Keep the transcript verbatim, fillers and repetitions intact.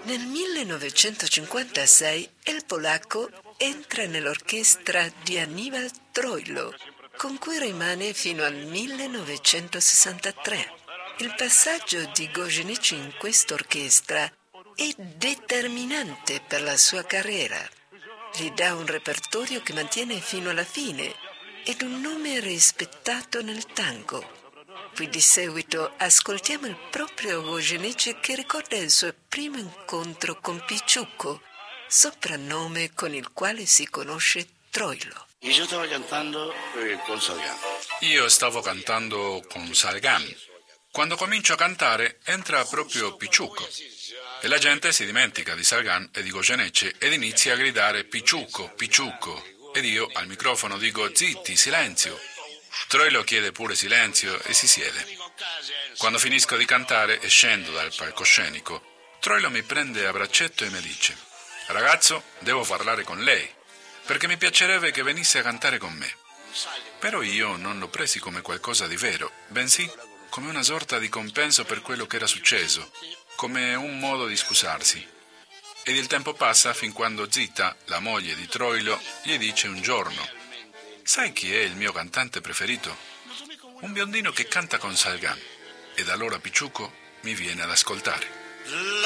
Nel millenovecentocinquantasei il polacco entra nell'orchestra di Aníbal Troilo, con cui rimane fino al millenovecentosessantatré. Il passaggio di Gojenici in quest'orchestra è determinante per la sua carriera. Gli dà un repertorio che mantiene fino alla fine ed un nome rispettato nel tango. Qui di seguito ascoltiamo il proprio Gojenici che ricorda il suo primo incontro con Picciucco, soprannome con il quale si conosce Troilo. Io stavo cantando eh, con Salgan. Io stavo cantando con Salgan. Quando comincio a cantare entra proprio Picciucco e la gente si dimentica di Salgan e di Gojenici ed inizia a gridare Picciucco, Picciucco, ed io al microfono dico zitti, silenzio. Troilo chiede pure silenzio e si siede. Quando finisco di cantare e scendo dal palcoscenico, Troilo mi prende a braccetto e mi dice: «Ragazzo, devo parlare con lei, perché mi piacerebbe che venisse a cantare con me». Però io non l'ho presi come qualcosa di vero, bensì come una sorta di compenso per quello che era successo, come un modo di scusarsi. Ed il tempo passa fin quando Zita, la moglie di Troilo, gli dice un giorno: «Sai chi è il mio cantante preferito? Un biondino che canta con Salgan». Ed allora Picciucco mi viene ad ascoltare.